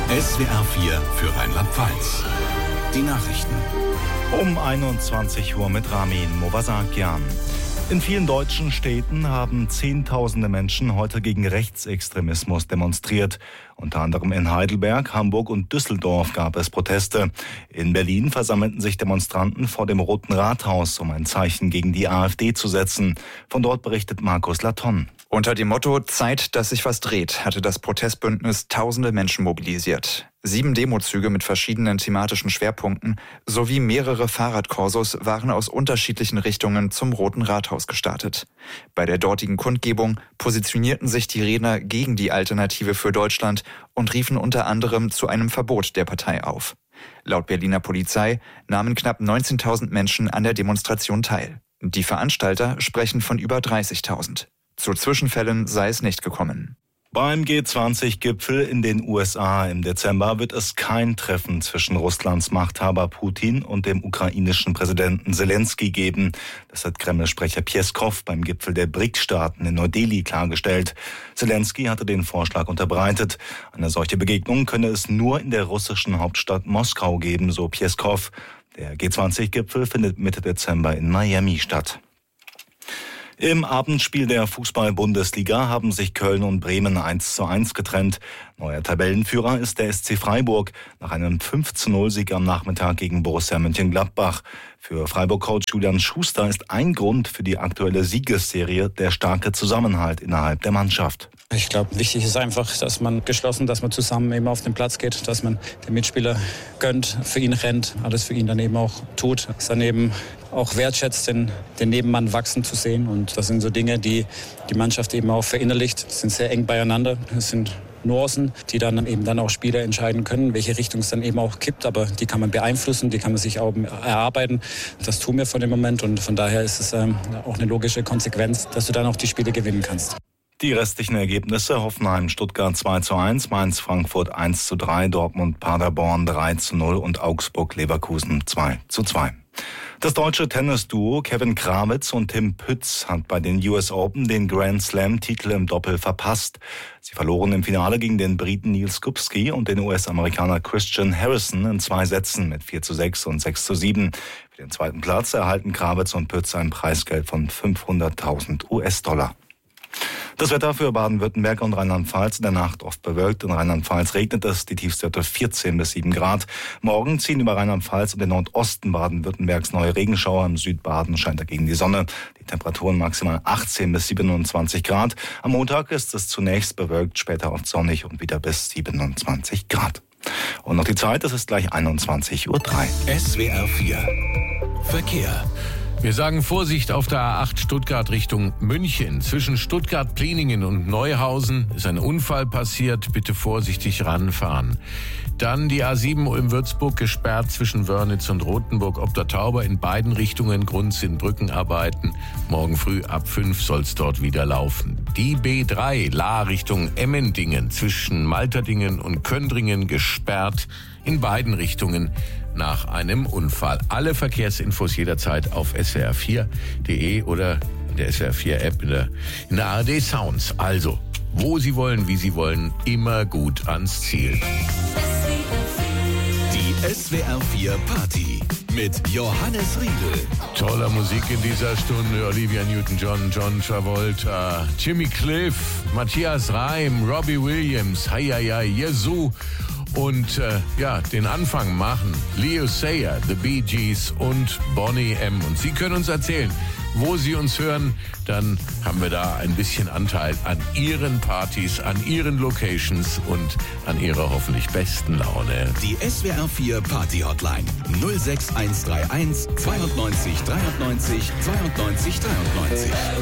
SWR 4 für Rheinland-Pfalz. Die Nachrichten. Um 21 Uhr mit Ramin Movasakian. In vielen deutschen Städten haben Zehntausende Menschen heute gegen Rechtsextremismus demonstriert. Unter anderem in Heidelberg, Hamburg und Düsseldorf gab es Proteste. In Berlin versammelten sich Demonstranten vor dem Roten Rathaus, um ein Zeichen gegen die AfD zu setzen. Von dort berichtet Markus Laton. Unter dem Motto »Zeit, dass sich was dreht« hatte das Protestbündnis tausende Menschen mobilisiert. 7 Demozüge mit verschiedenen thematischen Schwerpunkten sowie mehrere Fahrradkorsos waren aus unterschiedlichen Richtungen zum Roten Rathaus gestartet. Bei der dortigen Kundgebung positionierten sich die Redner gegen die Alternative für Deutschland und riefen unter anderem zu einem Verbot der Partei auf. Laut Berliner Polizei nahmen knapp 19.000 Menschen an der Demonstration teil. Die Veranstalter sprechen von über 30.000. Zu Zwischenfällen sei es nicht gekommen. Beim G20-Gipfel in den USA im Dezember wird es kein Treffen zwischen Russlands Machthaber Putin und dem ukrainischen Präsidenten Zelensky geben. Das hat Kreml-Sprecher Pjeskow beim Gipfel der BRIC-Staaten in Neu-Delhi klargestellt. Zelensky hatte den Vorschlag unterbreitet. Eine solche Begegnung könne es nur in der russischen Hauptstadt Moskau geben, so Pjeskow. Der G20-Gipfel findet Mitte Dezember in Miami statt. Im Abendspiel der Fußball-Bundesliga haben sich Köln und Bremen 1:1 getrennt. Neuer Tabellenführer ist der SC Freiburg nach einem 5:0-Sieg am Nachmittag gegen Borussia Mönchengladbach. Für Freiburg-Coach Julian Schuster ist ein Grund für die aktuelle Siegesserie der starke Zusammenhalt innerhalb der Mannschaft. Ich glaube, wichtig ist einfach, dass man geschlossen, dass man zusammen eben auf den Platz geht, dass man den Mitspieler gönnt, für ihn rennt, alles für ihn dann eben auch tut, dass dann eben auch wertschätzt, den Nebenmann wachsen zu sehen. Und das sind so Dinge, die die Mannschaft eben auch verinnerlicht. Das sind sehr eng beieinander. Das sind Nuancen, die dann eben dann auch Spieler entscheiden können, welche Richtung es dann eben auch kippt. Aber die kann man beeinflussen, die kann man sich auch erarbeiten. Das tun wir von dem Moment. Und von daher ist es auch eine logische Konsequenz, dass du dann auch die Spiele gewinnen kannst. Die restlichen Ergebnisse: Hoffenheim-Stuttgart 2:1, Mainz-Frankfurt 1:3, Dortmund-Paderborn 3:0 und Augsburg-Leverkusen 2:2. Das deutsche Tennisduo Kevin Krawitz und Tim Pütz hat bei den US Open den Grand Slam-Titel im Doppel verpasst. Sie verloren im Finale gegen den Briten Neil Skupski und den US-Amerikaner Christian Harrison in 2 Sätzen mit 4:6 und 6:7. Für den zweiten Platz erhalten Krawitz und Pütz ein Preisgeld von $500.000. Das Wetter für Baden-Württemberg und Rheinland-Pfalz: in der Nacht oft bewölkt. In Rheinland-Pfalz regnet es, die Tiefstwerte 14 bis 7 Grad. Morgen ziehen über Rheinland-Pfalz und den Nordosten Baden-Württembergs neue Regenschauer. Im Südbaden scheint dagegen die Sonne. Die Temperaturen maximal 18 bis 27 Grad. Am Montag ist es zunächst bewölkt, später oft sonnig und wieder bis 27 Grad. Und noch die Zeit, es ist gleich 21:03 Uhr. SWR 4 Verkehr. Wir sagen Vorsicht auf der A8 Stuttgart Richtung München. Zwischen Stuttgart-Pliningen und Neuhausen ist ein Unfall passiert. Bitte vorsichtig ranfahren. Dann die A7 in Würzburg gesperrt zwischen Wörnitz und Rothenburg ob der Tauber in beiden Richtungen. Grund sind Brückenarbeiten. Morgen früh ab 5 soll es dort wieder laufen. Die B3 Lahr Richtung Emmendingen zwischen Malterdingen und Köndringen gesperrt in beiden Richtungen nach einem Unfall. Alle Verkehrsinfos jederzeit auf swr4.de oder in der SWR4-App in der ARD Sounds. Also, wo Sie wollen, wie Sie wollen, immer gut ans Ziel. Die SWR 4 Party mit Johannes Riedel. Toller Musik in dieser Stunde. Olivia Newton-John, John Travolta, Jimmy Cliff, Matthias Reim, Robbie Williams, Jesu. Und den Anfang machen Leo Sayer, The Bee Gees und Boney M. Und Sie können uns erzählen, wo Sie uns hören. Dann haben wir da ein bisschen Anteil an Ihren Partys, an Ihren Locations und an Ihrer hoffentlich besten Laune. Die SWR 4 Party Hotline 06131 92 93 92 92.